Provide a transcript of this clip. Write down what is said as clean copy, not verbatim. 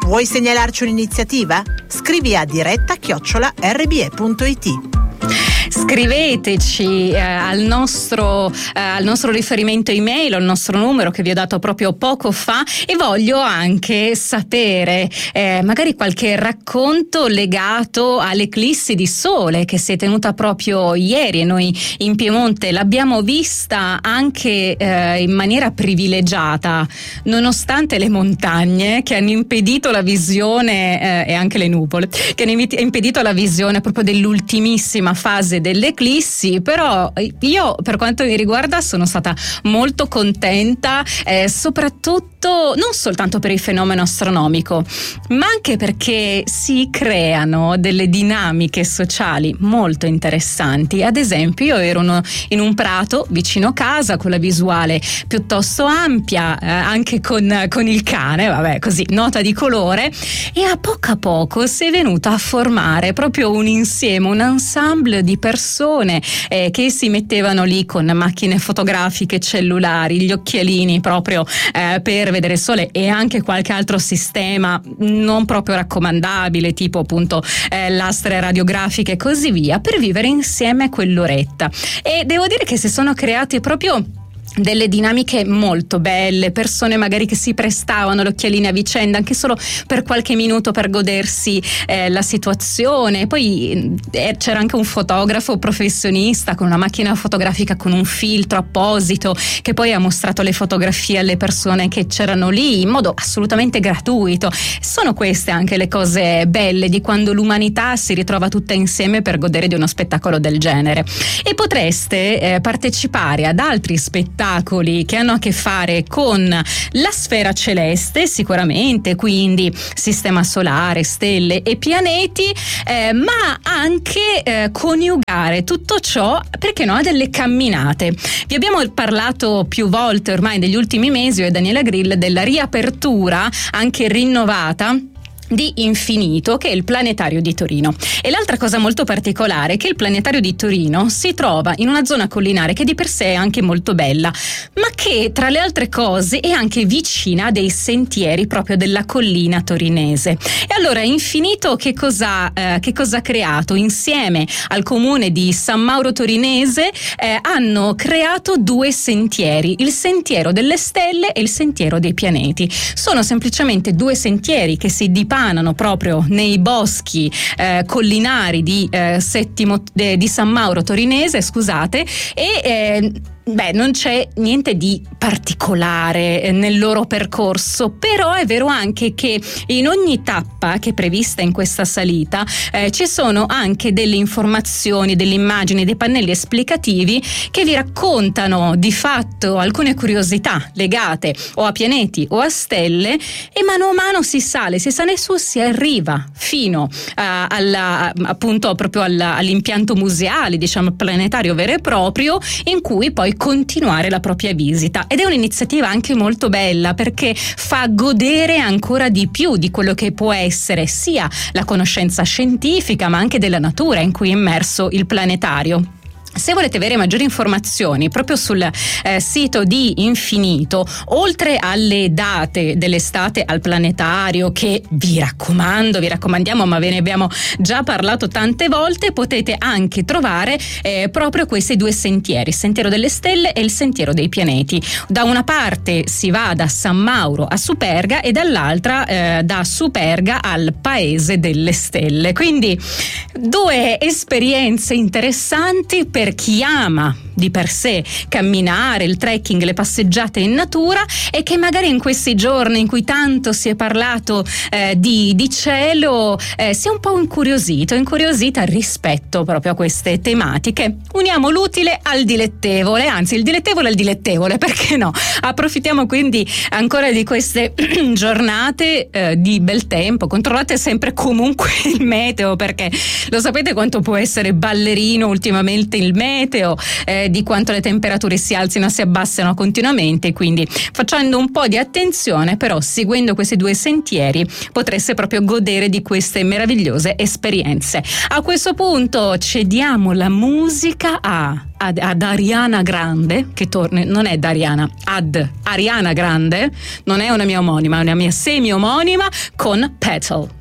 Vuoi segnalarci un'iniziativa? Scrivi a diretta@rbe.it. Scriveteci al nostro riferimento email, al nostro numero che vi ho dato proprio poco fa, e voglio anche sapere magari qualche racconto legato all'eclissi di sole che si è tenuta proprio ieri, e noi in Piemonte l'abbiamo vista anche in maniera privilegiata, nonostante le montagne che hanno impedito la visione e anche le nuvole che hanno impedito la visione proprio dell'ultimissima fase dell'eclissi. Però io, per quanto mi riguarda, sono stata molto contenta, soprattutto non soltanto per il fenomeno astronomico, ma anche perché si creano delle dinamiche sociali molto interessanti. Ad esempio, io ero in un prato vicino casa con la visuale piuttosto ampia, anche con il cane, vabbè, così, nota di colore, e a poco si è venuta a formare proprio un insieme, un ensemble di persone che si mettevano lì con macchine fotografiche, cellulari, gli occhialini proprio per vedere il sole, e anche qualche altro sistema non proprio raccomandabile, tipo appunto lastre radiografiche e così via, per vivere insieme quell'oretta. E devo dire che si sono creati proprio delle dinamiche molto belle, persone magari che si prestavano l'occhialino a vicenda anche solo per qualche minuto per godersi la situazione. Poi c'era anche un fotografo professionista con una macchina fotografica con un filtro apposito che poi ha mostrato le fotografie alle persone che c'erano lì in modo assolutamente gratuito. Sono queste anche le cose belle di quando l'umanità si ritrova tutta insieme per godere di uno spettacolo del genere. E potreste partecipare ad altri spettacoli che hanno a che fare con la sfera celeste, sicuramente, quindi sistema solare, stelle e pianeti, ma anche coniugare tutto ciò, perché no, a delle camminate. Vi abbiamo parlato più volte ormai negli ultimi mesi, io e Daniela Grill, della riapertura anche rinnovata di Infinito, che è il planetario di Torino. E l'altra cosa molto particolare è che il planetario di Torino si trova in una zona collinare che di per sé è anche molto bella, ma che tra le altre cose è anche vicina a dei sentieri proprio della collina torinese. E allora Infinito che cosa ha creato? Insieme al comune di San Mauro Torinese hanno creato due sentieri, il sentiero delle stelle e il sentiero dei pianeti. Sono semplicemente due sentieri che si dipanano proprio nei boschi collinari di San Mauro Torinese, scusate, e non c'è niente di particolare nel loro percorso, però è vero anche che in ogni tappa che è prevista in questa salita ci sono anche delle informazioni, delle immagini, dei pannelli esplicativi che vi raccontano di fatto alcune curiosità legate o a pianeti o a stelle, e mano a mano si sale su, si arriva fino appunto proprio all'impianto museale, diciamo planetario vero e proprio, in cui poi continuare la propria visita. Ed è un'iniziativa anche molto bella perché fa godere ancora di più di quello che può essere sia la conoscenza scientifica ma anche della natura in cui è immerso il planetario. Se volete avere maggiori informazioni proprio sul sito di Infinito, oltre alle date dell'estate al planetario che vi raccomandiamo, ma ve ne abbiamo già parlato tante volte, potete anche trovare proprio questi due sentieri, il sentiero delle stelle e il sentiero dei pianeti. Da una parte si va da San Mauro a Superga e dall'altra da Superga al Paese delle Stelle. Quindi due esperienze interessanti per chi ama di per sé camminare, il trekking, le passeggiate in natura, e che magari in questi giorni in cui tanto si è parlato di cielo si è un po' incuriosita rispetto proprio a queste tematiche. Uniamo l'utile al dilettevole, anzi il dilettevole al dilettevole, perché no? Approfittiamo quindi ancora di queste giornate di bel tempo. Controllate sempre comunque il meteo, perché lo sapete quanto può essere ballerino ultimamente il meteo. di quanto le temperature si alzino o si abbassino continuamente, quindi facendo un po' di attenzione, però seguendo questi due sentieri potreste proprio godere di queste meravigliose esperienze. A questo punto cediamo la musica ad Ariana Grande, che torna, non è Dariana, ad Ariana Grande, non è una mia omonima, è una mia semi-omonima, con Petal.